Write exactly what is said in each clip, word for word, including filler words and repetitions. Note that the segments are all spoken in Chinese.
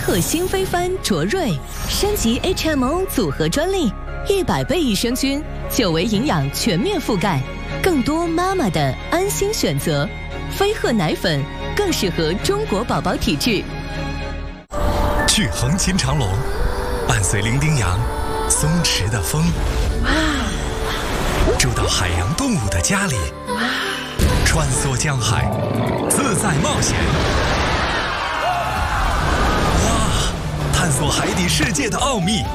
鹤新飞帆卓瑞升级 H M O 组合专利，一百倍益生菌，久维营养全面覆盖，更多妈妈的安心选择。飞鹤奶粉更适合中国宝宝体质。 去横琴长隆，伴随伶仃洋松弛的风，住到海洋动物的家里，穿梭江海，自在冒险。哇！探索海底世界的奥秘。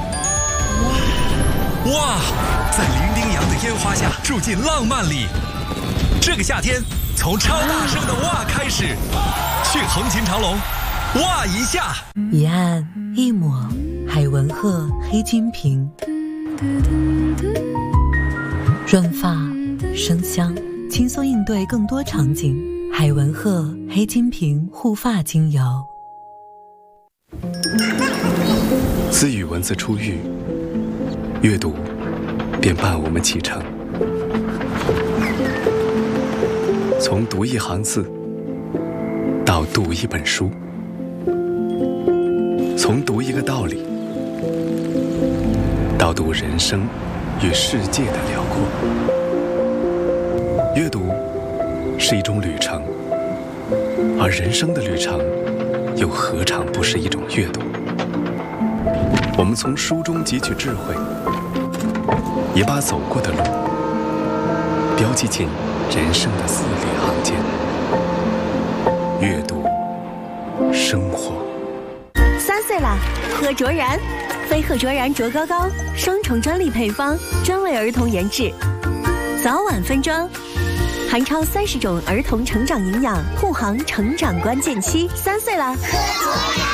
哇！在伶仃洋的烟花下住进浪漫里。这个夏天，从超大声的哇开始，去横琴长隆，哇一下！ 一按一抹，海文鹤黑金瓶，润发生香，轻松应对更多场景。海文鹤黑金瓶护发精油。 自与文字初遇，阅读便伴我们启程。从读一行字到读一本书，从读一个道理到读人生与世界的辽阔。阅读是一种旅程，而人生的旅程又何尝不是一种阅读？我们从书中汲取智慧，也把走过的路标记进人生的字里行间。阅读，生活。 三岁了，喝卓然，飞鹤卓然卓高高，双重专利配方，专为儿童研制，早晚分装，含超三十种儿童成长营养，护航成长关键期。三岁了，喝卓然。